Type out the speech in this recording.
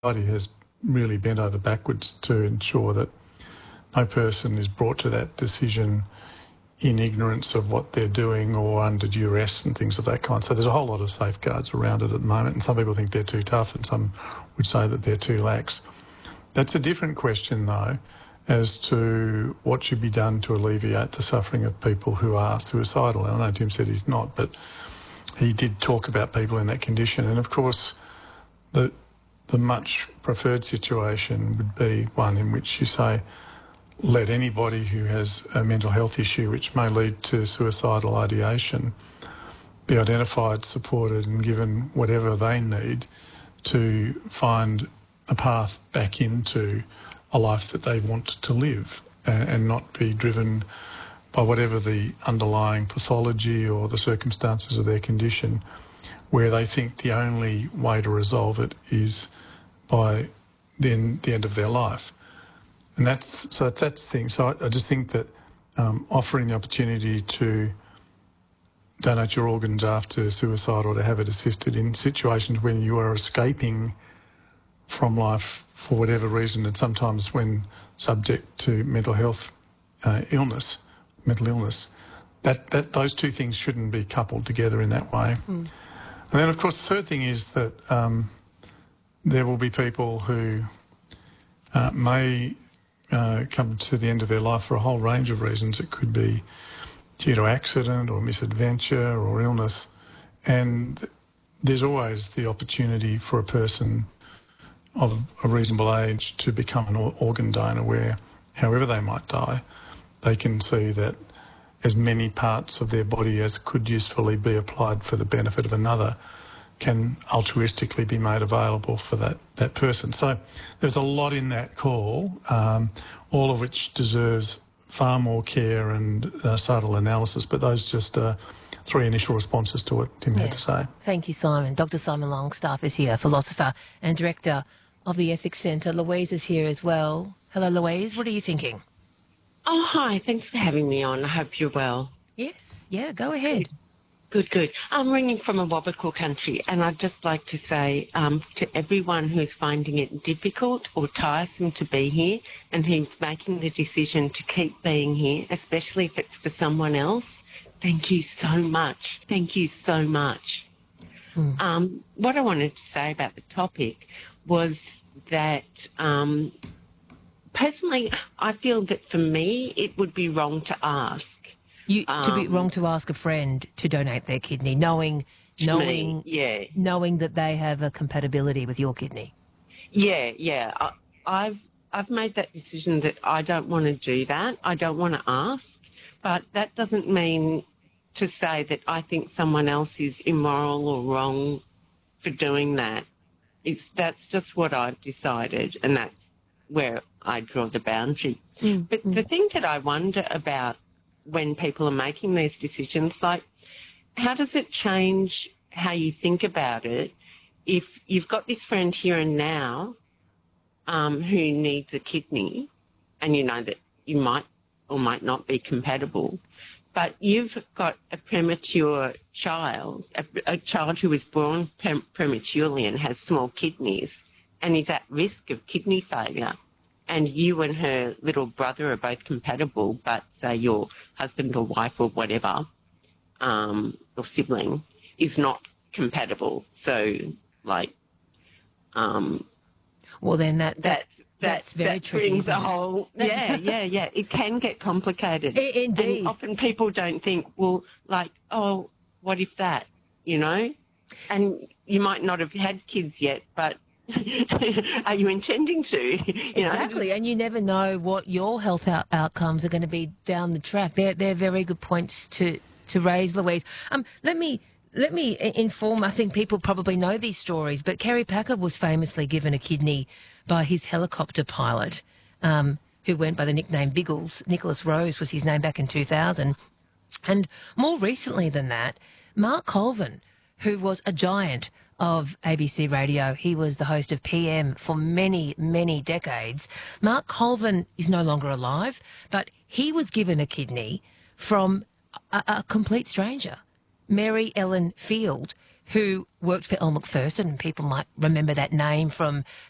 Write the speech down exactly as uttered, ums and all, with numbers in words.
society has really bent over backwards to ensure that no person is brought to that decision in ignorance of what they're doing or under duress and things of that kind. So there's a whole lot of safeguards around it at the moment, and some people think they're too tough and some would say that they're too lax. That's a different question, though, as to what should be done to alleviate the suffering of people who are suicidal. And I know Tim said he's not, but he did talk about people in that condition. And, of course, the, the much preferred situation would be one in which you say, let anybody who has a mental health issue which may lead to suicidal ideation be identified, supported and given whatever they need to find a path back into a life that they want to live, and, and not be driven by whatever the underlying pathology or the circumstances of their condition, where they think the only way to resolve it is by then the end of their life. And that's so that's the thing. So I, I just think that um, offering the opportunity to donate your organs after suicide or to have it assisted in situations when you are escaping from life for whatever reason, and sometimes when subject to mental health uh, illness, mental illness, that, that those two things shouldn't be coupled together in that way. Mm. And then, of course, the third thing is that um, there will be people who uh, may uh, come to the end of their life for a whole range of reasons. It could be due to accident or misadventure or illness, and there's always the opportunity for a person of a reasonable age to become an organ donor where, however they might die, they can see that as many parts of their body as could usefully be applied for the benefit of another can altruistically be made available for that, that person. So there's a lot in that call, um, all of which deserves far more care and uh, subtle analysis, but those just uh, three initial responses to what Tim yeah. had to say. Thank you, Simon. Doctor Simon Longstaff is here, philosopher and director of the Ethics Centre. Louise is here as well. Hello, Louise. What are you thinking? Oh, hi. Thanks for having me on. I hope you're well. Yes. Yeah, go ahead. Good, good. I'm ringing from a Wabakal country, and I'd just like to say um, to everyone who's finding it difficult or tiresome to be here and who's making the decision to keep being here, especially if it's for someone else, thank you so much. Thank you so much. Hmm. Um, what I wanted to say about the topic was that um, personally, I feel that for me, it would be wrong to ask. You, um, to be wrong to ask a friend to donate their kidney, knowing, knowing, me, yeah, knowing that they have a compatibility with your kidney. Yeah, yeah. I, I've I've made that decision that I don't want to do that. I don't want to ask, but that doesn't mean to say that I think someone else is immoral or wrong for doing that. It's that's just what I've decided, and that's where I draw the boundary. Mm, but mm. the thing that I wonder about when people are making these decisions, like, how does it change how you think about it if you've got this friend here and now um, who needs a kidney, and you know that you might or might not be compatible, but you've got a premature child, a, a child who was born pre- prematurely and has small kidneys and is at risk of kidney failure, and you and her little brother are both compatible, but say your husband or wife or whatever, um, or sibling, is not compatible. So, like, um, well, then that, that that's, that's very that tricky. brings a whole, yeah, yeah, yeah. It can get complicated. I, indeed. And often people don't think, well, like, oh, what if that, you know? And you might not have had kids yet, but are you intending to? You exactly, know? And you never know what your health out- outcomes are going to be down the track. They're they're very good points to, to raise, Louise. Um, let me let me inform. I think people probably know these stories, but Kerry Packer was famously given a kidney by his helicopter pilot, um, who went by the nickname Biggles. Nicholas Rose was his name back in two thousand, and more recently than that, Mark Colvin, who was a giant of A B C Radio. He was the host of P M for many, many decades. Mark Colvin is no longer alive, but he was given a kidney from a, a complete stranger, Mary Ellen Field, who worked for Elle Macpherson, and people might remember that name from